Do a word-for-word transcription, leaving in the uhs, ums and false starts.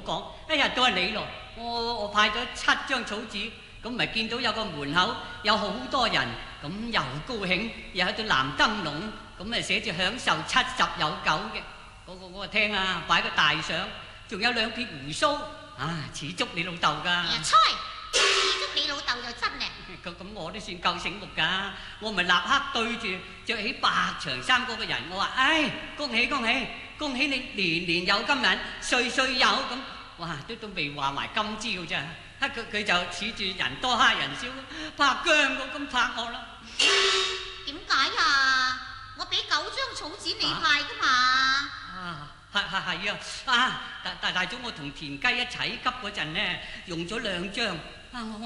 講，哎呀，都係你咯！我我派咗七張草紙，咁咪見到有個門口有好多人，咁又高興，又喺度藍燈籠，咁咪寫住享受七十有九嘅。嗰個嗰個廳啊，擺個大相，仲有兩撇胡鬚，啊，似足你老豆㗎。 呀，猜，似足你老豆就真嘅。 咁咁我都算夠醒目㗎，我咪立刻對住著起白長衫嗰個人，我話：唉，恭喜恭喜，恭喜你年年有今日，歲歲有咁。哇！都都未話埋今朝咋，佢佢就恃住人多蝦人少，拍姜咁咁拍我啦。 點解啊？我俾九張草紙你派㗎嘛。 啊，係係係啊！啊，大大大早我同田雞一齊急嗰陣咧，用咗兩張。啊，我